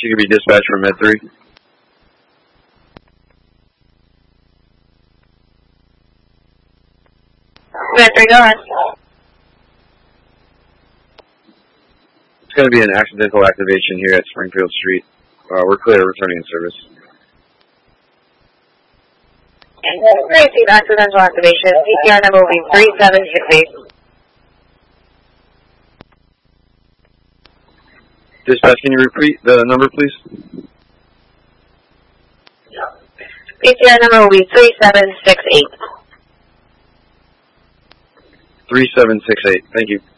You can be dispatched from Med 3. Med 3, go ahead. It's going to be an accidental activation here at Springfield Street. We're clear, returning in service. Receive accidental activation. CPR number will be 3768. Dispatch, can you repeat the number, please? CPR number will be 3768. 3768. Thank you.